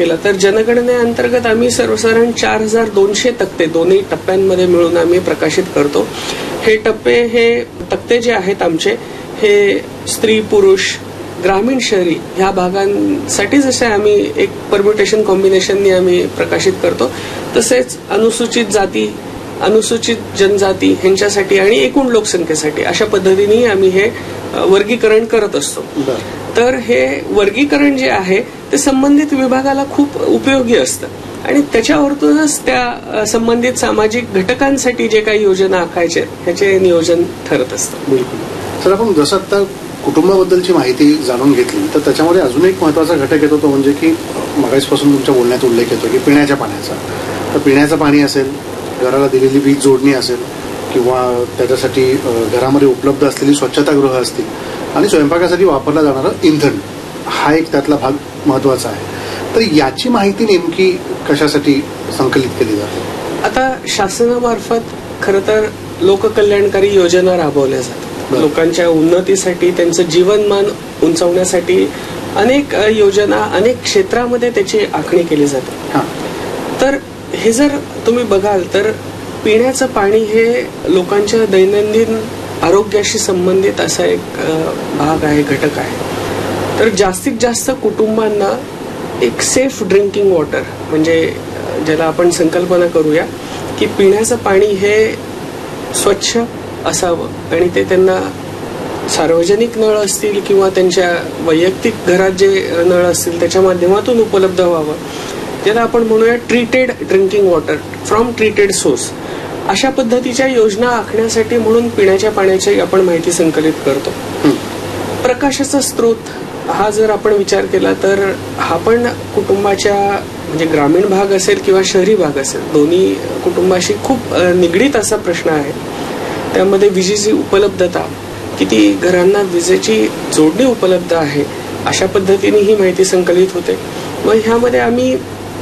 केला तर जनगणनेअंतर्गत आम्ही सर्वसाधारण 4200 तक्ते दोन्ही टप्प्यांमध्ये मिळून आम्ही प्रकाशित करतो. हे तक्ते जे आहेत आमचे हे स्त्री पुरुष ग्रामीण शहरी ह्या भागांसाठी जसे आम्ही एक परम्युटेशन कॉम्बिनेशननी आम्ही प्रकाशित करतो तसेच अनुसूचित जाती अनुसूचित जनजाती ह्यांच्यासाठी आणि एकूण लोकसंख्येसाठी अशा पद्धतीने आम्ही हे वर्गीकरण करत असतो. तर हे वर्गीकरण जे आहे ते संबंधित विभागाला खूप उपयोगी असतं आणि त्याच्यावरतूनच त्या संबंधित सामाजिक घटकांसाठी जे काही योजना आखायचे ह्याचे नियोजन ठरत असतं. बिलकुल सर, आपण जसं आता कुटुंबाबद्दलची माहिती जाणून घेतली तर त्याच्यामध्ये अजून एक महत्वाचा घटक येतो तो म्हणजे की मगाचपासून तुमच्या बोलण्यात उल्लेख येतो की पिण्याच्या पाण्याचा. तर पिण्याचं पाणी असेल, घराला दिलेली वीज जोडणी असेल किंवा त्याच्यासाठी घरामध्ये उपलब्ध असलेली स्वच्छतागृह असतील आणि स्वयंपाकासाठी वापरला जाणारं इंधन हा एक त्यातला भाग महत्वाचा आहे. तर याची माहिती नेमकी कशासाठी संकलित केली जाते? आता शासनामार्फत खरं तर लोककल्याणकारी योजना राबवल्या जातात. लोकांच्या उन्नतीसाठी त्यांचं जीवनमान उंचावण्यासाठी अनेक योजना अनेक क्षेत्रामध्ये त्याची आखणी केली जाते. तर हे जर तुम्ही बघाल तर पिण्याचं पाणी हे लोकांच्या दैनंदिन आरोग्याशी संबंधित असा एक भाग आहे, घटक आहे. तर जास्तीत जास्त कुटुंबांना एक सेफ ड्रिंकिंग वॉटर म्हणजे ज्याला आपण संकल्पना करूया की पिण्याचं पाणी हे स्वच्छ असावं आणि ते त्यांना सार्वजनिक नळ असतील किंवा त्यांच्या वैयक्तिक घरात जे नळ असतील त्याच्या माध्यमातून उपलब्ध व्हावं, ज्याला आपण म्हणूया treated drinking water from treated source. अशा पद्धतीच्या योजना आखण्यासाठी म्हणून पिण्याच्या पाण्याची आपण माहिती संकलित करतो. प्रकाशाचा स्रोत हा जर आपण विचार केला तर हा पण कुटुंबाच्या म्हणजे ग्रामीण भाग असेल किंवा शहरी भाग असेल दोन्ही कुटुंबाशी खूप निगडीत असा प्रश्न आहे. त्यामध्ये विजेची उपलब्धता, किती घरांना विजेची जोडणी उपलब्ध आहे अशा पद्धतीने ही माहिती संकलित होते. मग ह्यामध्ये आम्ही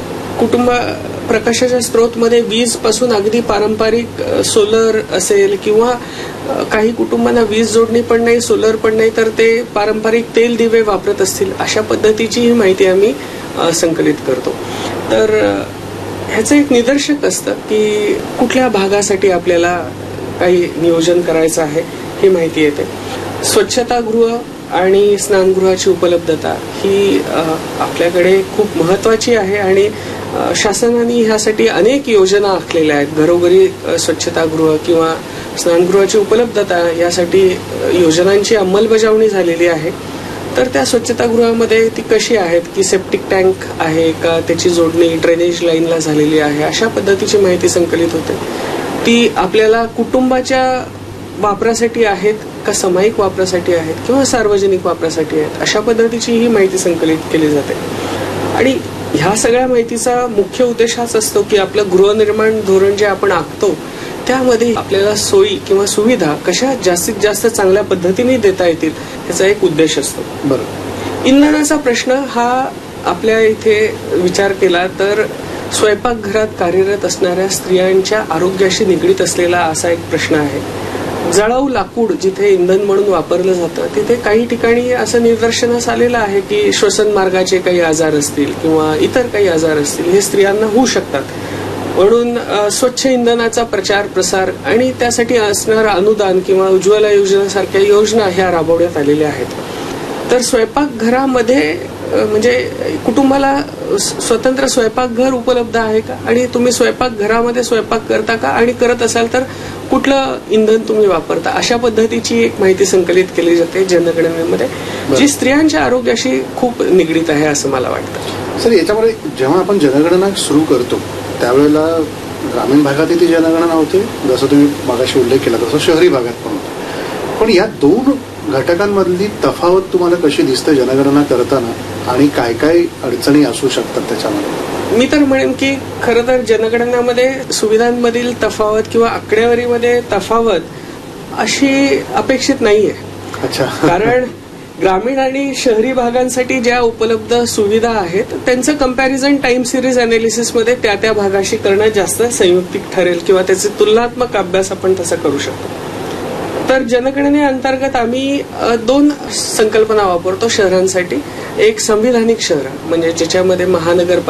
प्रकाशाच्या स्रोतमध्ये वीज पासून अगदी पारंपरिक सोलर असेल किंवा काही कुटुंबांना वीज जोडणी पण नाही, सोलर पण नाही, तर ते पारंपरिक तेल दिवे वापरत असतील अशा पद्धतीची ही माहिती आम्ही संकलित करतो. तर ह्याचं एक निदर्शक असतं की कुठल्या भागासाठी आपल्याला काही नियोजन करायचं आहे ही माहिती येते. स्वच्छतागृह आणि स्नानगृहाची उपलब्धता ही आपल्याकडे खूप महत्वाची आहे आणि शासनाने ह्यासाठी अनेक योजना आखलेल्या आहेत. घरोघरी स्वच्छतागृह किंवा स्नानगृहाची उपलब्धता यासाठी योजनांची अंमलबजावणी झालेली आहे. तर त्या स्वच्छतागृहामध्ये ती कशी आहेत की सेप्टिक टँक आहे का, त्याची जोडणी ड्रेनेज लाईनला झालेली आहे, अशा पद्धतीची माहिती संकलित होते. ती आपल्याला कुटुंबाच्या वापरासाठी आहेत का सामायिक वापरासाठी आहेत किंवा सार्वजनिक वापरासाठी आहेत अशा पद्धतीची ही माहिती संकलित केली जाते. आणि ह्या सगळ्या माहितीचा मुख्य उद्देश हाच असतो की आपलं गृहनिर्माण धोरण जे आपण आखतो त्यामध्ये आपल्याला सोयी किंवा सुविधा कशा जास्तीत जास्त चांगल्या पद्धतीने देता येतील याचा एक उद्देश असतो. बरोबर. इंधनाचा प्रश्न हा आपल्या इथे विचार केला तर स्वयंपाकघरात कार्यरत असणाऱ्या स्त्रियांच्या आरोग्याशी निगडीत असलेला असा एक प्रश्न आहे. जळाऊ लाकूड जिथे इंधन म्हणून वापरलं जातं तिथे काही ठिकाणी असं निदर्शनास आलेलं आहे की श्वसन मार्गाचे काही आजार असतील किंवा इतर काही आजार असतील हे स्त्रियांना होऊ शकतात. म्हणून स्वच्छ इंधनाचा प्रचार प्रसार आणि त्यासाठी असणारं अनुदान किंवा उज्ज्वला योजनेसारख्या योजना ह्या राबवण्यात आलेल्या आहेत. तर स्वयंपाकघरामध्ये म्हणजे कुटुंबाला स्वतंत्र स्वयंपाकघर उपलब्ध आहे का आणि तुम्ही स्वयंपाकघरामध्ये स्वयंपाक करता का आणि करत असाल तर कुठलं इंधन तुम्ही वापरता अशा पद्धतीची एक माहिती संकलित केली जाते जनगणनेमध्ये जी स्त्रियांच्या आरोग्याशी खूप निगडीत आहे असं मला वाटतं. सर, याच्यामध्ये जेव्हा आपण जनगणना सुरू करतो त्यावेळेला ग्रामीण भागातही ती जनगणना होते जसं तुम्ही मागाशी उल्लेख केला तसं शहरी भागात पण होते. पण या दोन घटकांमधली तफावत तुम्हाला कशी दिसते जनगणना करताना आणि काय काय अडचणी असू शकतात त्याच्यामध्ये? मी तर म्हणेन की खरं तर जनगणनेमध्ये सुविधांमधील तफावत किंवा आकडेवारीमध्ये तफावत अशी अपेक्षित नाहीये. अच्छा. कारण ग्रामीण आणि शहरी भागांसाठी ज्या उपलब्ध सुविधा आहेत त्यांचं कंपॅरिझन टाइम सिरीज अनालिसिसमध्ये त्या भागाशी करणं जास्त संयुक्तिक ठरेल किंवा त्याचे तुलनात्मक अभ्यास आपण तसा करू शकतो. तर जनगणनेअंतर्गत आम्ही दोन संकल्पना वापरतो शहरांसाठी. एक संविधानिक शहर म्हणजे ज्याच्यामध्ये महानगर